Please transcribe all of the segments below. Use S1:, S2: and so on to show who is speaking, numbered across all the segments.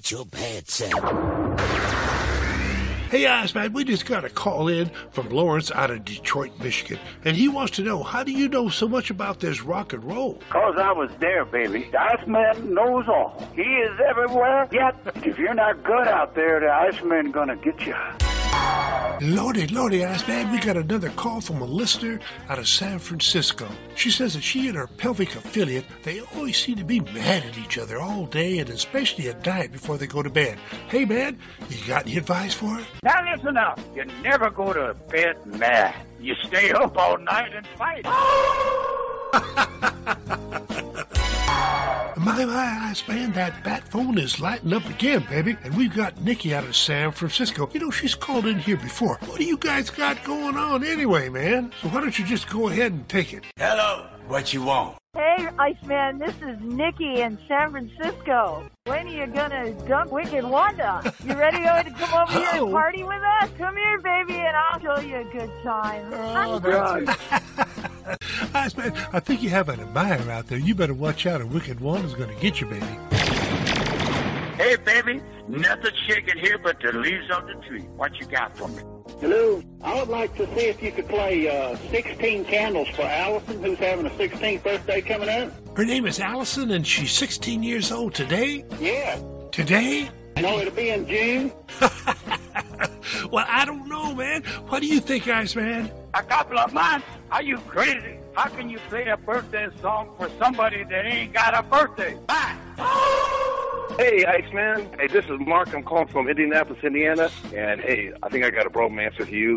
S1: with your bad self.
S2: Hey, Iceman, we just got a call in from Lawrence out of Detroit, Michigan, and he wants to know, how do you know so much about this rock and roll?
S3: 'Cause I was there, baby. The Iceman knows all. He is everywhere, yet if you're not good out there, the Iceman gonna get you.
S2: Lordy, Iceman, we got another call from a listener out of San Francisco. She says that she and her pelvic affiliate, they always seem to be mad at each other all day, and especially at night before they go to bed. Hey, man, you got any advice for her?
S3: Now listen up. You never go to bed mad. You stay up all night and fight.
S2: My, Iceman, that bat phone is lighting up again, baby. And we've got Nikki out of San Francisco. You know, she's called in here before. What do you guys got going on anyway, man? So why don't you just go ahead and take it?
S1: Hello, what you want?
S4: Hey, Iceman, this is Nikki in San Francisco. When are you gonna dump Wicked Wanda? You ready to come over here and party with us? Come here, baby, and I'll show you a good time.
S2: Oh, that's Iceman, I think you have an admirer out there. You better watch out, or Wicked Wanda's gonna get you, baby.
S3: Hey, baby, nothing shaking here but the leaves on the tree. What you got for me?
S5: Hello. I would like to see if you could play 16 Candles for Allison, who's having a 16th birthday coming up.
S2: Her name is Allison, and she's 16 years old today?
S5: Yeah.
S2: Today?
S5: No, it'll be in June.
S2: Well, I don't know, man. What do you think, Iceman?
S3: A couple of months? Are you crazy? How can you play a birthday song for somebody that ain't got a birthday? Bye.
S6: Hey, Iceman. Hey, this is Mark. I'm calling from Indianapolis, Indiana. And, hey, I think I got a bromance with you.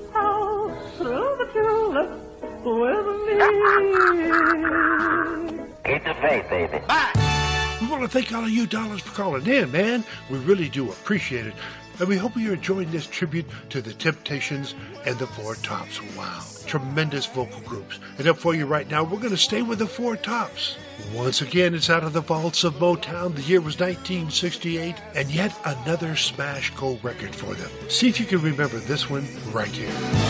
S3: Keep the faith, baby. Bye.
S2: We want to thank all of you dollars for calling in, man. We really do appreciate it. And we hope you're enjoying this tribute to the Temptations and the Four Tops. Wow. Tremendous vocal groups. And up for you right now, we're going to stay with the Four Tops. Once again, it's out of the vaults of Motown. The year was 1968, and yet another smash gold record for them. See if you can remember this one right here.